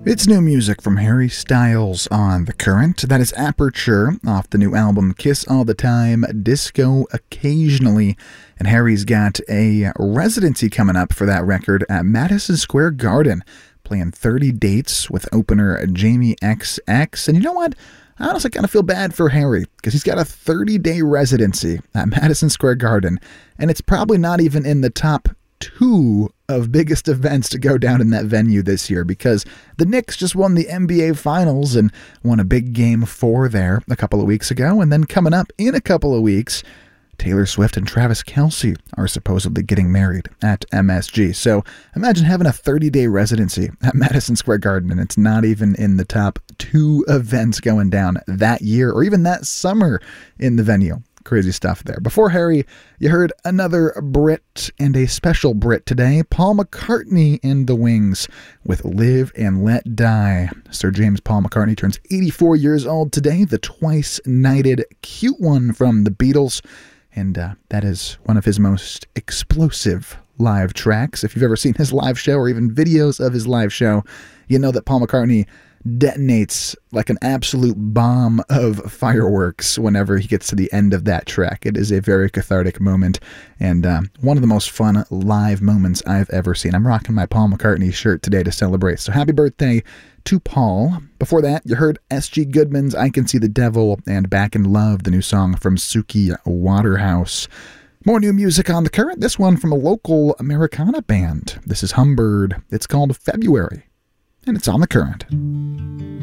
It's new music from Harry Styles on The Current. That is Aperture off the new album Kiss All the Time, Disco Occasionally. And Harry's got a residency coming up for that record at Madison Square Garden, playing 30 dates with opener Jamie XX. And you know what? I honestly kind of feel bad for Harry because he's got a 30-day residency at Madison Square Garden, and it's probably not even in the top 2 of biggest events to go down in that venue this year because the Knicks just won the NBA Finals and won a big Game 4 there a couple of weeks ago. And then coming up in a couple of weeks, Taylor Swift and Travis Kelce are supposedly getting married at MSG. So imagine having a 30-day residency at Madison Square Garden and it's not even in the top 2 events going down that year or even that summer in the venue. Crazy stuff there. Before Harry, you heard another Brit and a special Brit today, Paul McCartney and the Wings with Live and Let Die. Sir James Paul McCartney turns 84 years old today, the twice-knighted cute one from the Beatles, and that is one of his most explosive live tracks. If you've ever seen his live show or even videos of his live show, you know that Paul McCartney detonates like an absolute bomb of fireworks whenever he gets to the end of that track. It is a very cathartic moment and one of the most fun live moments I've ever seen. I'm rocking my Paul McCartney shirt today to celebrate. So happy birthday to Paul. Before that, you heard S.G. Goodman's I Can See the Devil and Back in Love, the new song from Suki Waterhouse. More new music on The Current, this one from a local Americana band. This is Humbird. It's called February. And it's on The Current.